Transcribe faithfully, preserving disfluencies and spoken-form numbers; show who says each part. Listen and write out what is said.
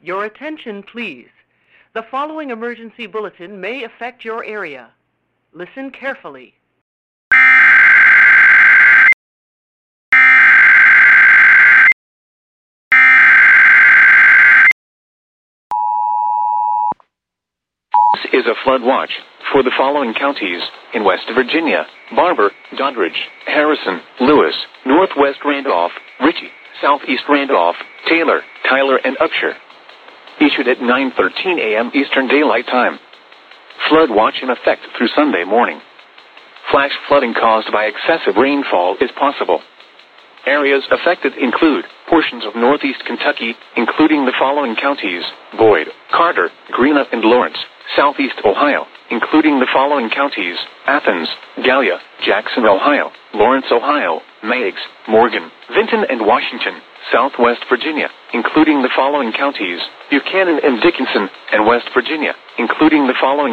Speaker 1: Your attention, please. The following emergency bulletin may affect your area. Listen carefully.
Speaker 2: This is a flood watch for the following counties in West Virginia: Barber, Doddridge, Harrison, Lewis, Northwest Randolph, Ritchie, Southeast Randolph, Taylor, Tyler, and Upshur. Issued at nine thirteen a m Eastern Daylight Time. Flood watch in effect through Sunday morning. Flash flooding caused by excessive rainfall is possible. Areas affected include portions of northeast Kentucky, including the following counties: Boyd, Carter, Greena, and Lawrence. Southeast Ohio, including the following counties: Athens, Gallia, Jackson, Ohio, Lawrence, Ohio, Meigs, Morgan, Vinton, and Washington. Southwest Virginia, including the following counties: Buchanan and Dickinson, and West Virginia, including the following